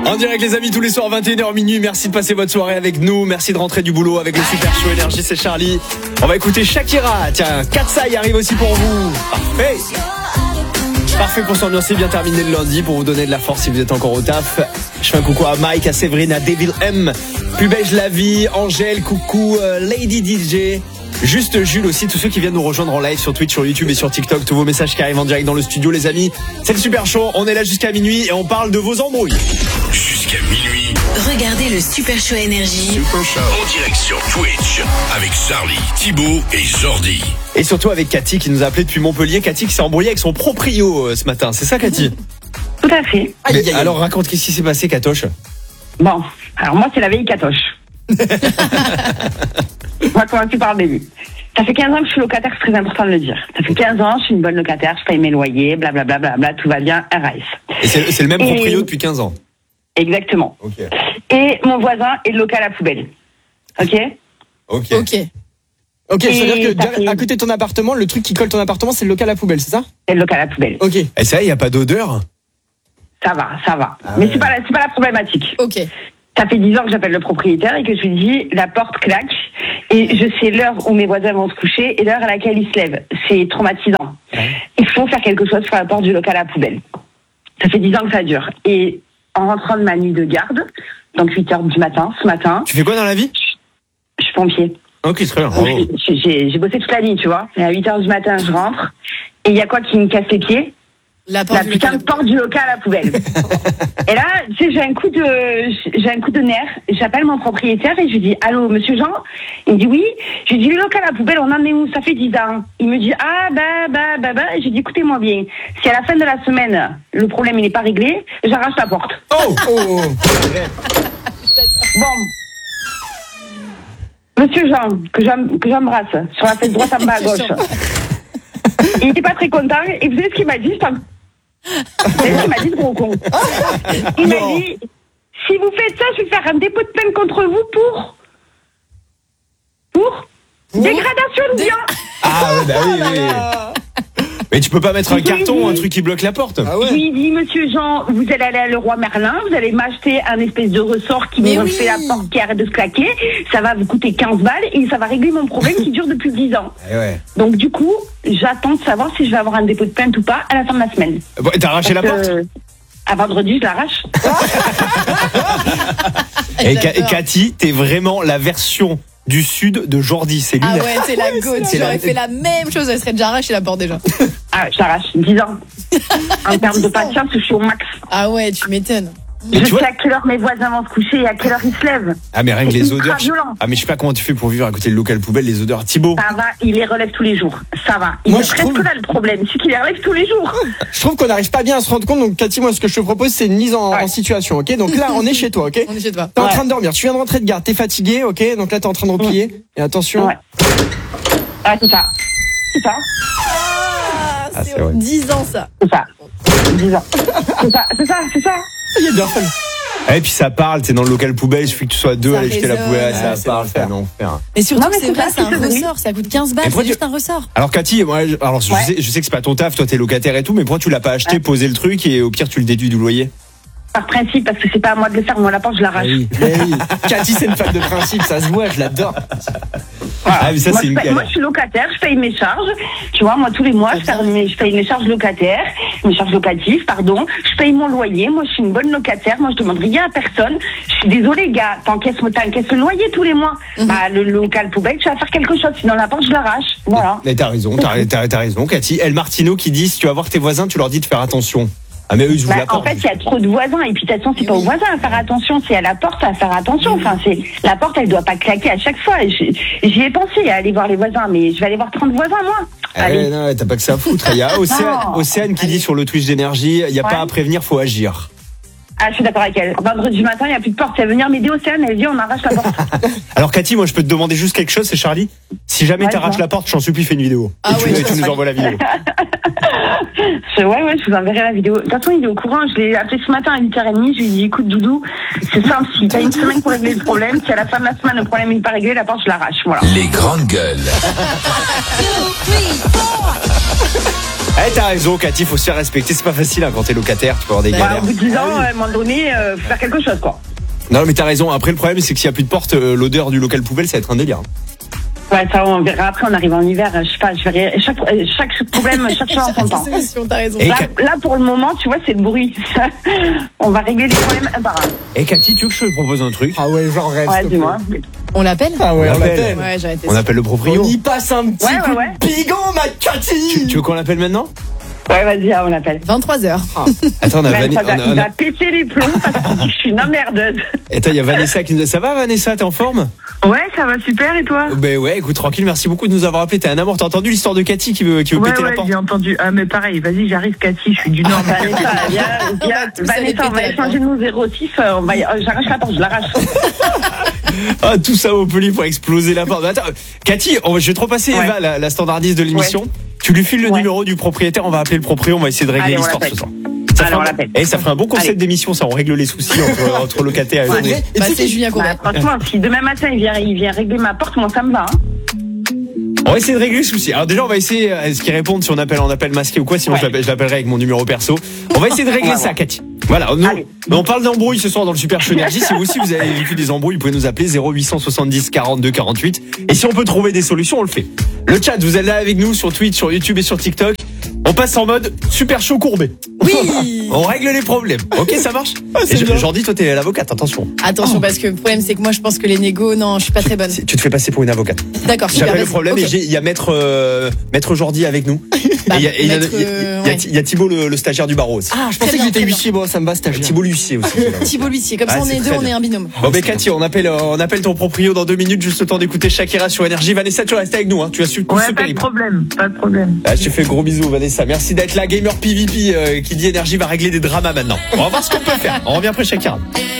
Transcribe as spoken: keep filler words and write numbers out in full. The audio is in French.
En direct les amis tous les soirs vingt et une heures minuit. Merci de passer votre soirée avec nous. Merci de rentrer du boulot avec le Super Show Énergie. C'est Charlie. On va écouter Shakira. Tiens, Katsai arrive aussi pour vous. Parfait. Parfait pour s'ambiancer, bien terminé le lundi, pour vous donner de la force si vous êtes encore au taf. Je fais un coucou à Mike, à Séverine, à Devil M, Pubège la vie, Angèle, coucou, euh, Lady D J, Juste Jules aussi, tous ceux qui viennent nous rejoindre en live sur Twitch, sur YouTube et sur TikTok, tous vos messages qui arrivent en direct dans le studio les amis. C'est le Super Show, on est là jusqu'à minuit et on parle de vos embrouilles. Jusqu'à minuit. Regardez le Super Show Énergie. Super Show. En direct sur Twitch avec Charlie, Thibaut et Jordi. Et surtout avec Cathy qui nous a appelé depuis Montpellier. Cathy qui s'est embrouillée avec son proprio euh, ce matin, c'est ça Cathy? Tout à fait. Mais, aïe, aïe, alors raconte, qu'est-ce qui s'est passé Catoche? Bon, alors moi c'est la vieille Catoche. On va commencer par le début. Ça fait quinze ans que je suis locataire, c'est très important de le dire. Ça fait quinze ans, je suis une bonne locataire, je paye mes loyers, blablabla, bla, bla, bla, tout va bien, R A S. Et c'est, c'est le même Et... proprio depuis quinze ans? Exactement. Ok. Et mon voisin est le local à poubelle. Ok? Ok. Ok. Ok, ça veut dire que fait... à côté de ton appartement, le truc qui colle ton appartement, c'est le local à poubelle, c'est ça? C'est le local à poubelle. Ok. Et ça, il n'y a pas d'odeur? Ça va, ça va. Ah Mais ouais. c'est pas, la, c'est pas la problématique. Ok. Ça fait dix ans que j'appelle le propriétaire et que je lui dis, la porte claque et je sais l'heure où mes voisins vont se coucher et l'heure à laquelle ils se lèvent. C'est traumatisant. Ouais. Il faut faire quelque chose sur la porte du local à poubelle. Ça fait dix ans que ça dure. Et en rentrant de ma nuit de garde, donc huit heures du matin, ce matin... Tu fais quoi dans la vie? Je suis pompier. Ok, très bien. Donc, j'ai, j'ai, j'ai bossé toute la nuit, tu vois. Et à huit heures du matin, je rentre. Et il y a quoi qui me casse les pieds? La porte La du putain local. de porte du local à la poubelle. Et là, tu sais, j'ai un coup de, j'ai un coup de nerf. J'appelle mon propriétaire et je lui dis, allô, monsieur Jean? Il me dit oui. Je lui dis, le local à la poubelle, on en est où? Ça fait dix ans. Il me dit, ah, bah, bah, bah, bah. Et je lui dis, écoutez-moi bien. Si à la fin de la semaine, le problème, il n'est pas réglé, j'arrache la porte. Oh, oh. Bon. Monsieur Jean, que, j'em, que j'embrasse, sur la fesse droite en bas à gauche. Il n'était pas très content. Et vous savez ce qu'il m'a dit? Vous savez ce qu'il m'a dit, ce gros con? Il m'a dit, si vous faites ça, je vais faire un dépôt de plainte contre vous pour... Pour, pour dégradation de biens. Ah ouais, bah oui, oui. Mais tu peux pas mettre un carton ou un truc qui bloque la porte? Ah Je lui dis, monsieur Jean, vous allez aller à Leroy Merlin, vous allez m'acheter un espèce de ressort qui Mais me oui. fait la porte qui arrête de se claquer. Ça va vous coûter quinze balles et ça va régler mon problème qui dure depuis dix ans. Eh ouais. Donc du coup, j'attends de savoir si je vais avoir un dépôt de plainte ou pas à la fin de la semaine. Bon, t'as arraché la Parce porte? que, à vendredi, je l'arrache. Et Ka- Cathy, t'es vraiment la version du sud de Jordi, c'est lui. Ah ouais, c'est la goutte. C'est J'aurais la- fait la même chose, elle serait déjà arrachée la porte déjà. Ah, je l'arrache. dix ans. En termes de patience, je suis au max. Ah ouais, tu m'étonnes. Et Je tu vois- sais à quelle heure mes voisins vont se coucher et à quelle heure ils se lèvent. Ah mais rien que C'est les ultra odeurs. violent. Ah mais je sais pas comment tu fais pour vivre à côté du local poubelle, les odeurs. Thibaut, Ça va, il les relève tous les jours. Ça va. Il Moi, est je presque trouve- là le problème, c'est qu'il les relève tous les jours. Je trouve qu'on n'arrive pas bien à se rendre compte, donc Cathy, moi ce que je te propose c'est une mise en, Ouais. en situation, ok? Donc là on est chez toi, ok? On est chez toi. T'es en Ouais. train de dormir, tu viens de rentrer de garde, t'es fatigué, ok? Donc là t'es en train de replier. Et attention. Ouais. Ah, c'est ça. C'est ça. Ah, Ah, c'est c'est vrai. dix ans ça. C'est ça. dix ans. C'est ça, c'est ça, c'est ça. Il est bien fun. et puis ça parle, t'es dans le local poubelle, il suffit que tu sois deux Ça à aller jeter la résonne. poubelle, Ouais, ça c'est parle, l'enfer. c'est un enfer. Et surtout Non, mais que c'est c'est vrai, ça, c'est un c'est vrai. ressort, ça coûte quinze balles, Et pourquoi c'est tu- juste un ressort. Alors Cathy, moi, je- alors je, Ouais. sais, je sais que c'est pas ton taf, toi t'es locataire et tout, mais pourquoi tu l'as pas acheté, posé le truc et au pire tu le déduis du loyer? Par principe, parce que c'est pas à moi de le faire, moi la porte, je l'arrache. Eh oui, eh oui. Cathy c'est une femme de principe, ça se voit, je l'adore. Ah mais ça moi, c'est je une paye- moi, galère. je suis locataire, je paye mes charges. Tu vois, moi, tous les mois, je, paye mes, je paye mes charges locataires, mes charges locatives, pardon. Je paye mon loyer. Moi, je suis une bonne locataire. Moi, je demande rien à personne. Je suis désolée, gars. T'encaisses, t'encaisses le loyer tous les mois. Bah, le local poubelle, tu vas faire quelque chose. Sinon, la porte, je l'arrache. Voilà. Mais t'as raison, t'as, t'as, t'as raison, Cathy. El Martino qui dit, si tu vas voir tes voisins, tu leur dis de faire attention. Ah mais eux ils ouvrent Bah, la en porte. fait, il y a trop de voisins. Et puis, de toute façon, c'est pas aux voisins à faire attention. C'est à la porte à faire attention. Enfin, c'est, la porte, elle doit pas claquer à chaque fois. Et J'y j'y ai pensé à aller voir les voisins, mais je vais aller voir trente voisins, moi. Ah Allez. ouais, non, t'as pas que ça à foutre. Il y a Océane, Non. Océane qui dit sur le Twitch d'énergie, il y a Ouais. pas à prévenir, faut agir. Ah, je suis d'accord avec elle. Vendredi matin, il n'y a plus de porte. Elle va venir m'aider, Océane. Elle dit, on arrache la porte. Alors Cathy, moi je peux te demander juste quelque chose, c'est Charlie. Si jamais Ouais, t'arraches dis-moi. la porte, je t'en supplie, fais une vidéo. Ah et tu, ouais, et tu nous envoies la vidéo. Je- ouais, ouais, je vous enverrai la vidéo. De toute façon, il est au courant. Je l'ai appelé ce matin à huit heures trente. Je lui ai dit, écoute, Doudou, c'est simple. Si t'as une semaine pour régler le problème, si à la fin de la semaine, le problème n'est pas réglé, la porte, je l'arrache. Voilà. Les grandes gueules. Eh, t'as raison, Cathy, faut se faire respecter. C'est pas facile hein, quand t'es locataire, tu peux avoir des Bah, Bah, galères. au bout de dix ans, à un moment donné, euh, faut faire quelque chose, quoi. Non, mais t'as raison. Après, le problème, c'est que s'il y a plus de porte, euh, l'odeur du local poubelle, ça va être un délire. Ouais, ça, on verra après, on arrive en hiver, je sais pas, je verrai, chaque, chaque problème, chaque chose en son temps. Solution, t'as raison. Et Là, Ca- là, pour le moment, tu vois, c'est le bruit. On va régler les problèmes un par un. Eh, Cathy, tu veux que je te propose un truc? Ah ouais, j'en rêve. Ouais, s'il te plaît. dis-moi. On l'appelle Ah ouais, On on l'appelle. l'appelle. Ouais, j'ai arrêté On ça. appelle le proprio. On y passe un petit Ouais, ouais, coup ouais. de bigot, ma Cathy. Tu, tu veux qu'on l'appelle maintenant? Ouais, vas-y, on l'appelle. vingt-trois heures. Attends, on a, Ben, Vani- ça va- on a- il on a- va péter les plombs parce qu'il dit que je suis une emmerdeuse. Attends, il y a Vanessa qui nous a... Ça va, Vanessa? T'es en forme? Ouais, ça va super et toi? Ben ouais, écoute, tranquille, merci beaucoup de nous avoir appelé. T'es un amour. T'as entendu l'histoire de Cathy qui veut, qui veut Ouais, péter la ouais, porte? j'ai entendu. Ah, mais pareil, vas-y, j'arrive, Cathy, je suis du Nord. Vanessa, viens, On viens. va tous aller Vanessa, on va péter la échanger nos zéro six. euh, on va y- euh, J'arrache la porte, je l'arrache. Ah, tout ça au poli pour exploser la porte. Attends, Cathy, on va- je vais te repasser Ouais. Eva, la, la standardiste de l'émission. Tu lui files le Ouais. numéro du propriétaire, on va appeler le proprio, on va essayer de régler Allez, on l'histoire l'appelle. ce soir. Ça Allez, ferait on un- l'appelle. Eh, ça ferait un bon concept Allez. d'émission, ça, on règle les soucis entre, entre locataires et Ouais. locataires. Et Bah, tu sais c'est qu'il- Julien Bah, Courbet. franchement, si demain matin il vient, il vient régler ma porte, moi ça me va. Hein. On va essayer de régler le souci. Alors déjà, on va essayer, euh, est-ce qu'ils répondent si on appelle en appel masqué ou quoi, sinon Ouais. je l'appelle- je l'appellerai avec mon numéro perso. On va essayer de régler Ouais, ça, ouais. Cathy. Voilà, nous, Allez. on parle d'embrouille ce soir dans le Super Show Énergie. Si vous aussi vous avez vécu des embrouilles, vous pouvez nous appeler zéro huit soixante dix quarante-deux quarante-huit. Et si on peut trouver des solutions, on le fait. Le chat, vous êtes là avec nous sur Twitch, sur YouTube et sur TikTok. On passe en mode Super Show courbé. Oui. On règle les problèmes. Ok, ça marche? c'est Et je- bien. Jordi, toi t'es l'avocate, attention. Attention, parce que le problème, c'est que moi, je pense que les négos, non, je suis pas très bonne. Tu te fais passer pour une avocate. D'accord, super. J'appelle le vas-y. problème Ok. et j'ai- il y a maître euh, maître Jordi avec nous. Bah, et il y a, et il y a- maître, il y a- euh, il y a- ouais. il y a Thibaut le, le stagiaire du barreau aussi. Ah, je Très pensais que bien, j'étais très bien. huissier, bon, ça me va, stagiaire. Thibaut l'huissier aussi. Thibaut L'huissier, comme Ah, ça, on c'est est deux, très on bien. est un binôme. Bon, ben Cathy, on appelle, on appelle ton proprio dans deux minutes, juste le temps d'écouter Shakira sur Énergie. Vanessa, tu restes avec nous, hein. Tu as su tout Ouais, ce pas de périple. problème, pas de problème. Ah, je te fais gros bisous, Vanessa. Merci d'être là. Gamer P V P, euh, qui dit Énergie va régler des dramas maintenant. On va voir ce qu'on peut faire. On revient après Shakira.